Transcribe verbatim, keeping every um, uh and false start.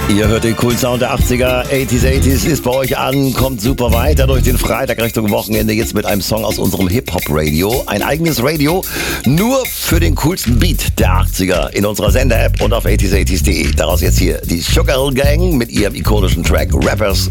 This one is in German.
Ihr hört den coolen Sound der achtziger, achtziger, achtziger ist bei euch an, kommt super weiter durch den Freitag Richtung Wochenende, jetzt mit einem Song aus unserem Hip-Hop-Radio. Ein eigenes Radio, nur für den coolsten Beat der achtziger in unserer Sender-App und auf achtziger, achtziger punkt de. Daraus jetzt hier die Sugar Gang mit ihrem ikonischen Track Rappers